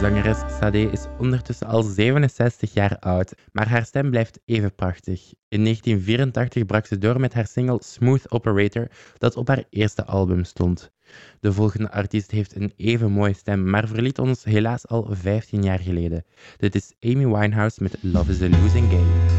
Zangeres Sade is ondertussen al 67 jaar oud, maar haar stem blijft even prachtig. In 1984 brak ze door met haar single Smooth Operator, dat op haar eerste album stond. De volgende artiest heeft een even mooie stem, maar verliet ons helaas al 15 jaar geleden. Dit is Amy Winehouse met Love is a Losing Game.